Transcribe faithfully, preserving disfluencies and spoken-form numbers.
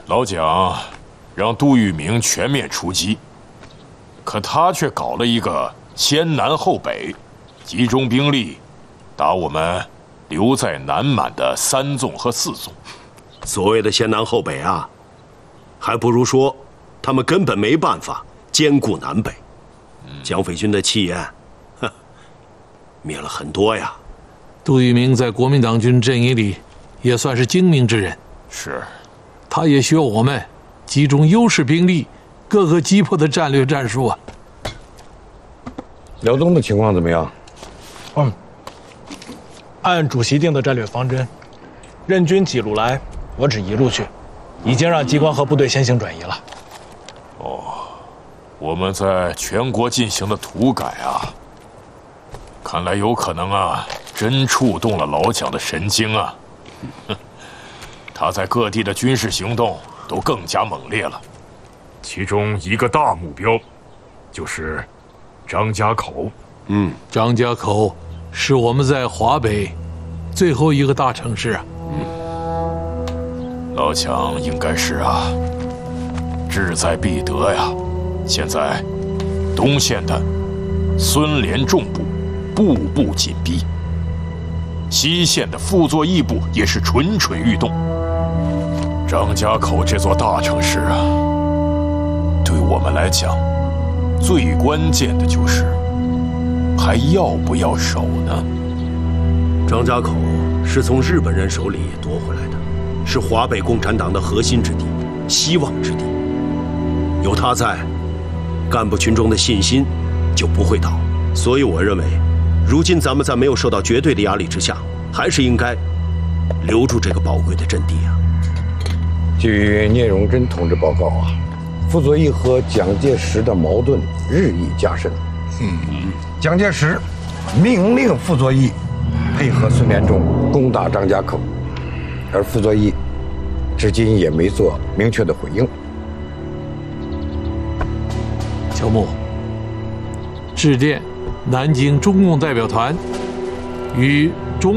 老蒋让杜聿明全面出击，可他却搞了一个先南后北，集中兵力打我们留在南满的三纵和四纵。 所谓的先南后北啊，还不如说他们根本没办法兼顾南北。蒋匪军的气焰，哼，灭了很多呀。 杜聿明在国民党军阵营里也算是精明之人， 是， 他也学我们集中优势兵力，各个击破的战略战术啊。 辽东的情况怎么样？ 嗯，按主席定的战略方针，任军几路来，我指一路去，已经让机关和部队先行转移了。 哦，我们在全国进行的土改啊，看来有可能啊，真触动了老蒋的神经啊。他在各地的军事行动都更加猛烈了， 其中一个大目标就是张家口。 嗯， 张家口是我们在华北最后一个大城市啊。 嗯，老蒋应该是啊，志在必得呀。现在东线的孙连仲部步步紧逼，西线的傅作义部也是蠢蠢欲动。张家口这座大城市啊，对我们来讲，最关键的就是还要不要守呢？ 张家口是从日本人手里夺回来的，是华北共产党的核心之地，希望之地。有他在，干部群众的信心就不会倒。所以我认为，如今咱们在没有受到绝对的压力之下，还是应该留住这个宝贵的阵地啊。 据聂荣臻同志报告啊，傅作义和蒋介石的矛盾日益加深。嗯，蒋介石命令傅作义配合孙连仲攻打张家口，而傅作义至今也没做明确的回应。 乔木致电南京中共代表团，与中